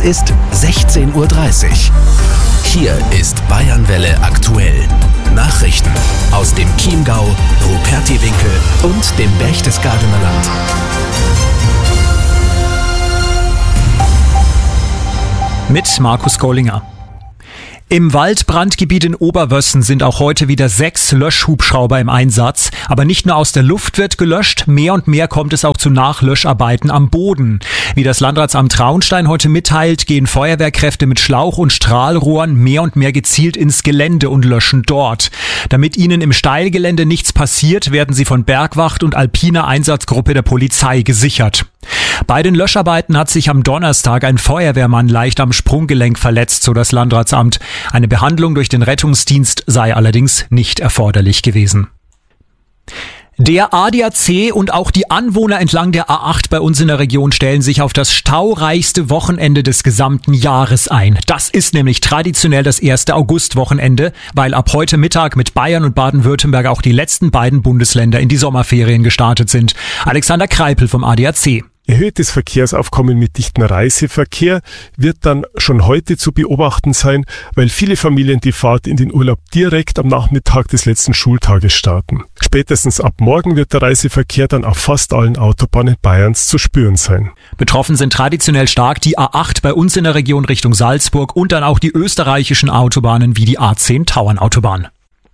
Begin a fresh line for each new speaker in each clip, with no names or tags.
ist 16:30 Uhr. Hier ist Bayernwelle aktuell. Nachrichten aus dem Chiemgau, Rupertiwinkel und dem Berchtesgadener Land.
Mit Markus Gollinger. Im Waldbrandgebiet in Oberwössen sind auch heute wieder 6 Löschhubschrauber im Einsatz. Aber nicht nur aus der Luft wird gelöscht, mehr und mehr kommt es auch zu Nachlöscharbeiten am Boden. Wie das Landratsamt Traunstein heute mitteilt, gehen Feuerwehrkräfte mit Schlauch- und Strahlrohren mehr und mehr gezielt ins Gelände und löschen dort. Damit ihnen im Steilgelände nichts passiert, werden sie von Bergwacht und alpiner Einsatzgruppe der Polizei gesichert. Bei den Löscharbeiten hat sich am Donnerstag ein Feuerwehrmann leicht am Sprunggelenk verletzt, so das Landratsamt. Eine Behandlung durch den Rettungsdienst sei allerdings nicht erforderlich gewesen. Der ADAC und auch die Anwohner entlang der A8 bei uns in der Region stellen sich auf das staureichste Wochenende des gesamten Jahres ein. Das ist nämlich traditionell das 1. August-Wochenende, weil ab heute Mittag mit Bayern und Baden-Württemberg auch die letzten beiden Bundesländer in die Sommerferien gestartet sind. Alexander Kreipel vom ADAC.
Erhöhtes Verkehrsaufkommen mit dichtem Reiseverkehr wird dann schon heute zu beobachten sein, weil viele Familien die Fahrt in den Urlaub direkt am Nachmittag des letzten Schultages starten. Spätestens ab morgen wird der Reiseverkehr dann auf fast allen Autobahnen Bayerns zu spüren sein.
Betroffen sind traditionell stark die A8 bei uns in der Region Richtung Salzburg und dann auch die österreichischen Autobahnen wie die A10 Tauernautobahn.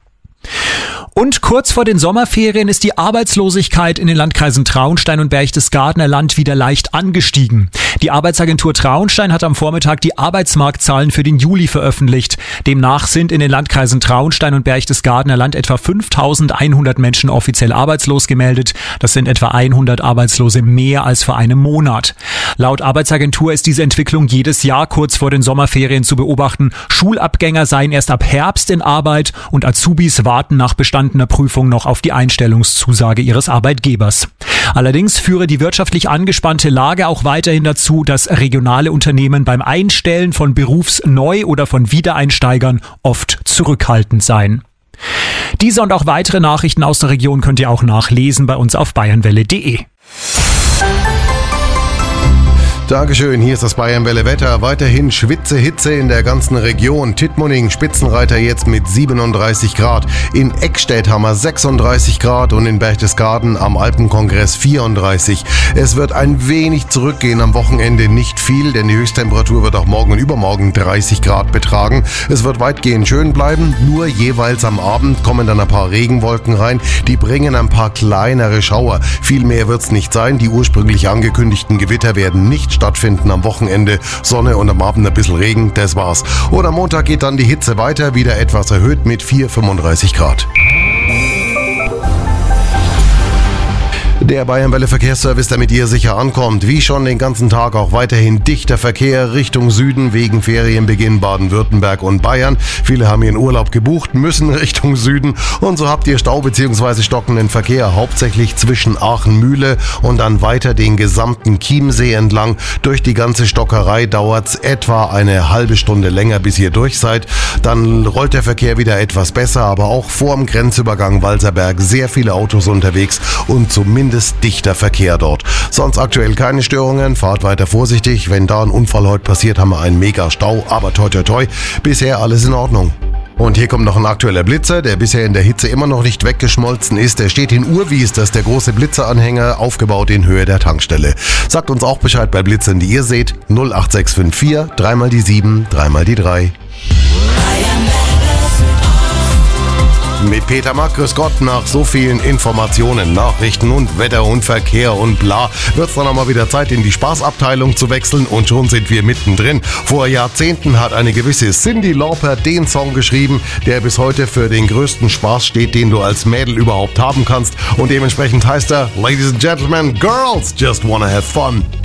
Und kurz vor den Sommerferien ist die Arbeitslosigkeit in den Landkreisen Traunstein und Berchtesgadener Land wieder leicht angestiegen. Die Arbeitsagentur Traunstein hat am Vormittag die Arbeitsmarktzahlen für den Juli veröffentlicht. Demnach sind in den Landkreisen Traunstein und Berchtesgadener Land etwa 5.100 Menschen offiziell arbeitslos gemeldet. Das sind etwa 100 Arbeitslose mehr als vor einem Monat. Laut Arbeitsagentur ist diese Entwicklung jedes Jahr kurz vor den Sommerferien zu beobachten. Schulabgänger seien erst ab Herbst in Arbeit und Azubis warten nach bestandener Prüfung noch auf die Einstellungszusage ihres Arbeitgebers. Allerdings führe die wirtschaftlich angespannte Lage auch weiterhin dazu, dass regionale Unternehmen beim Einstellen von Berufsneu- oder von Wiedereinsteigern oft zurückhaltend seien. Diese und auch weitere Nachrichten aus der Region könnt ihr auch nachlesen bei uns auf bayernwelle.de.
Dankeschön, hier ist das Bayernwelle Wetter. Weiterhin Hitze in der ganzen Region. Tittmoning, Spitzenreiter jetzt mit 37 Grad. In Eckstedt haben wir 36 Grad und in Berchtesgaden am Alpenkongress 34. Es wird ein wenig zurückgehen am Wochenende, nicht viel, denn die Höchsttemperatur wird auch morgen und übermorgen 30 Grad betragen. Es wird weitgehend schön bleiben, nur jeweils am Abend kommen dann ein paar Regenwolken rein. Die bringen ein paar kleinere Schauer. Viel mehr wird's nicht sein. Die ursprünglich angekündigten Gewitter werden nicht stattfinden am Wochenende. Sonne und am Abend ein bisschen Regen, das war's. Und am Montag geht dann die Hitze weiter, wieder etwas erhöht mit 35 Grad. Der Bayernwelle Verkehrsservice, damit ihr sicher ankommt. Wie schon den ganzen Tag auch weiterhin dichter Verkehr Richtung Süden wegen Ferienbeginn Baden-Württemberg und Bayern. Viele haben ihren Urlaub gebucht, müssen Richtung Süden und so habt ihr Stau bzw. stockenden Verkehr hauptsächlich zwischen Aachen-Mühle und dann weiter den gesamten Chiemsee entlang. Durch die ganze Stockerei dauert's etwa eine halbe Stunde länger, bis ihr durch seid. Dann rollt der Verkehr wieder etwas besser, aber auch vor dem Grenzübergang Walserberg sehr viele Autos unterwegs und zumindest dichter Verkehr dort. Sonst aktuell keine Störungen, fahrt weiter vorsichtig. Wenn da ein Unfall heute passiert, haben wir einen Mega-Stau, aber toi toi toi, bisher alles in Ordnung. Und hier kommt noch ein aktueller Blitzer, der bisher in der Hitze immer noch nicht weggeschmolzen ist. Der steht in Urwies, das ist der große Blitzeranhänger, aufgebaut in Höhe der Tankstelle. Sagt uns auch Bescheid bei Blitzern, die ihr seht, 08654 3 mal die 7, 3 mal die 3. Mit Peter Mack, grüß Gott, nach so vielen Informationen, Nachrichten und Wetter und Verkehr und bla, wird's dann auch mal wieder Zeit, in die Spaßabteilung zu wechseln und schon sind wir mittendrin. Vor Jahrzehnten hat eine gewisse Cyndi Lauper den Song geschrieben, der bis heute für den größten Spaß steht, den du als Mädel überhaupt haben kannst und dementsprechend heißt er, Ladies and Gentlemen, Girls just wanna have fun.